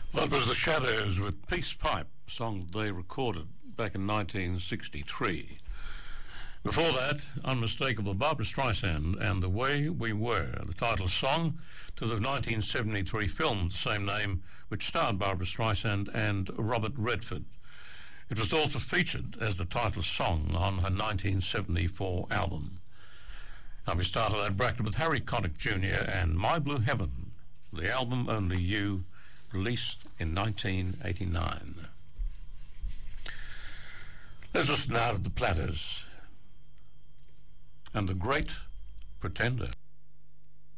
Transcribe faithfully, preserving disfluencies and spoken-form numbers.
Well, it was the Shadows with Peace Pipe, a song they recorded back in nineteen sixty-three. Before that, unmistakable Barbra Streisand and The Way We Were, the title song to the nineteen seventy-three film of the same name, which starred Barbra Streisand and Robert Redford. It was also featured as the title song on her nineteen seventy-four album. Now we started that bracket with Harry Connick Junior and My Blue Heaven, the album Only You, released in nineteen eighty-nine. Let's listen now to the Platters and The Great Pretender.